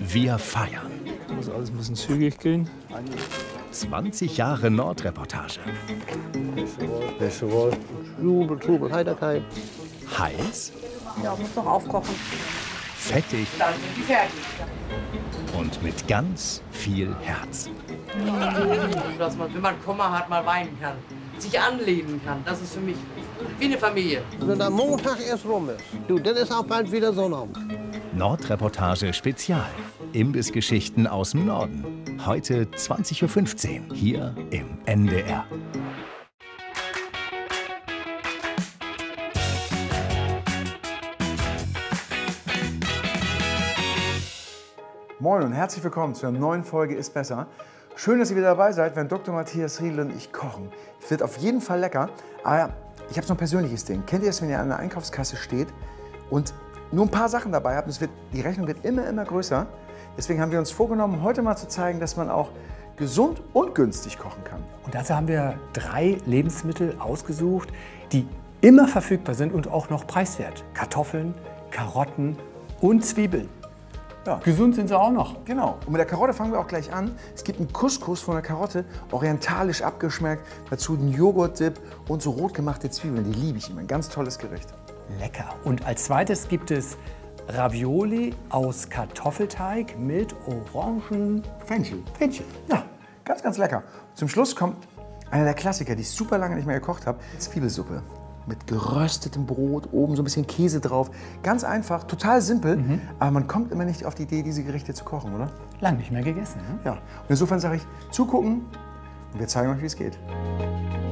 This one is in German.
Wir feiern. Muss alles ein bisschen zügig gehen. 20 Jahre Nordreportage. Festival, Jubel, Trubel, Heiterkeit. Heiß, Ja, muss noch aufkochen. fettig Dann sind die fertig. und mit ganz viel Herz. Dass man, wenn man Kummer hat, mal weinen kann. Sich anlehnen kann. Das ist für mich wie eine Familie. Wenn der Montag erst rum ist, du, dann ist auch bald wieder Sonnabend. Nordreportage Spezial. Imbissgeschichten aus dem Norden. Heute 20:15 Uhr hier im NDR. Moin und herzlich willkommen zu einer neuen Folge Ist Besser. Schön, dass ihr wieder dabei seid, wenn Dr. Matthias Riedl und ich kochen. Es wird auf jeden Fall lecker, aber ich habe so ein persönliches Ding. Kennt ihr das, wenn ihr an der Einkaufskasse steht und nur ein paar Sachen dabei habt und die Rechnung wird immer größer? Deswegen haben wir uns vorgenommen, heute mal zu zeigen, dass man auch gesund und günstig kochen kann. Und dazu haben wir 3 Lebensmittel ausgesucht, die immer verfügbar sind und auch noch preiswert. Kartoffeln, Karotten und Zwiebeln. Ja. Gesund sind sie auch noch. Genau. Und mit der Karotte fangen wir auch gleich an. Es gibt einen Couscous von der Karotte, orientalisch abgeschmeckt. Dazu einen Joghurtdip und so rot gemachte Zwiebeln. Die liebe ich immer. Ein ganz tolles Gericht. Lecker. Und als zweites gibt es Ravioli aus Kartoffelteig mit Orangen. Fenchel. Fenchel. Ja, ganz lecker. Zum Schluss kommt einer der Klassiker, die ich super lange nicht mehr gekocht habe. Zwiebelsuppe. Mit geröstetem Brot, oben so ein bisschen Käse drauf. Ganz einfach, total simpel, aber man kommt immer nicht auf die Idee, diese Gerichte zu kochen, oder? Lang nicht mehr gegessen. Ne? Ja. Und insofern sage ich, zugucken und wir zeigen euch, wie es geht.